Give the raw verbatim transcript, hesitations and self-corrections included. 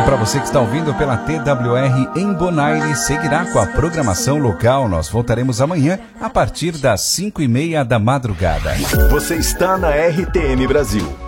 para você que está ouvindo pela T W R em Bonaire, seguirá com a programação local. Nós voltaremos amanhã a partir das cinco e meia da madrugada. Você está na R T M Brasil.